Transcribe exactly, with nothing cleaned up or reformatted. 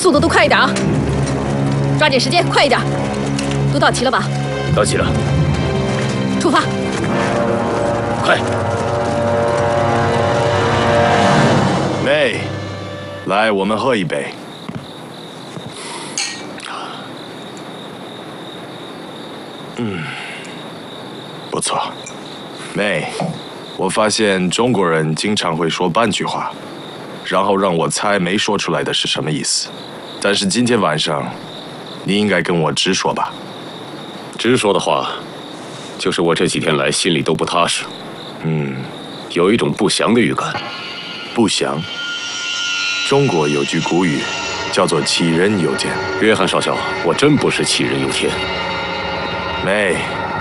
速度都快一点啊！抓紧时间，快一点！都到齐了吧？ 到齐了。 出发！ 快！ 妹，来，我们喝一杯。嗯，不错。妹，我发现中国人经常会说半句话，然后让我猜没说出来的是什么意思。但是今天晚上，你应该跟我直说吧。 直说的话，就是我这几天来心里都不踏实。 嗯， 有一种不祥的预感。 不祥。中国有句古语，叫做杞人忧天。 约翰少校，我真不是杞人忧天。 妹。